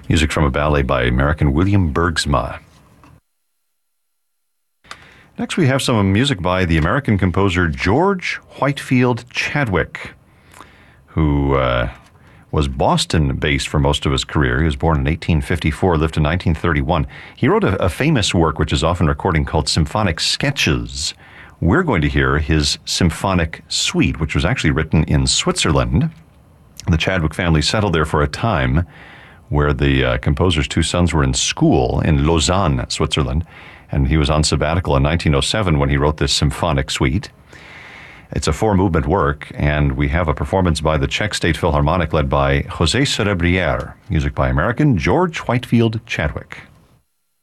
Music from a ballet by American William Bergsma. Next, we have some music by the American composer George Whitefield Chadwick, who was Boston-based for most of his career. He was born in 1854, lived in 1931. He wrote a famous work, which is often recorded, called Symphonic Sketches. We're going to hear his Symphonic Suite, which was actually written in Switzerland. The Chadwick family settled there for a time, where the composer's two sons were in school in Lausanne, Switzerland, and he was on sabbatical in 1907 when he wrote this Symphonic Suite. It's a four-movement work, and we have a performance by the Czech State Philharmonic led by José Cerebrière, music by American George Whitefield Chadwick.